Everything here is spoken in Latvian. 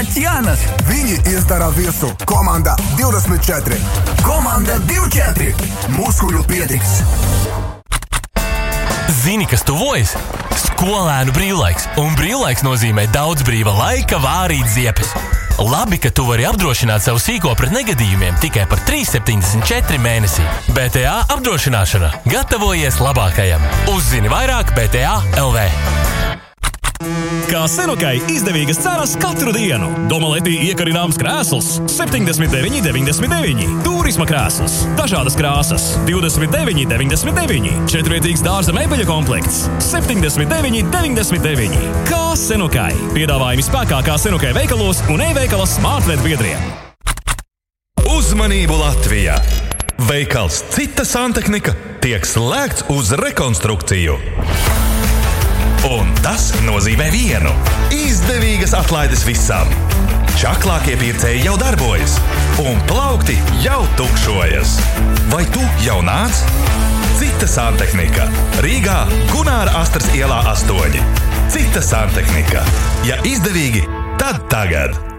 Taķianas. Viņi izdara visu. Komanda 24. Komanda 24. Muskuļu pietiks. Zini, kas tuvojas? Skolēnu brīvlaiks. Un brīvlaiks nozīmē daudz brīva laika vārīt ziepes. Labi, ka tu vari apdrošināt savu sīko pret negadījumiem tikai par 3,74 mēnesī. BTA apdrošināšana. Gatavojies labākajam. Uzzini vairāk BTA LV. Kā Senukai izdevīgas cenas katru dienu. Domaletī iekarināms krēsls 79,99. Turisma krēsls. Dažādas krāsas 29,99. Četrvietīgs dārza mēbeļu komplekts 79,99. Kā Senukai. Piedāvājumi spēkā kā Senukai veikalos un e-veikala Smartvet biedriem. Uzmanību Latvijā! Veikals Cita santehnika tiek slēgts uz rekonstrukciju. Un tas nozīmē vienu – izdevīgas atlaides visam. Čaklākie pircēji jau darbojas, un plaukti jau tukšojas. Vai tu jau nāc? Cita santehnika. Rīgā Gunāra Astras ielā 8. Cita santehnika. Ja izdevīgi, tad tagad.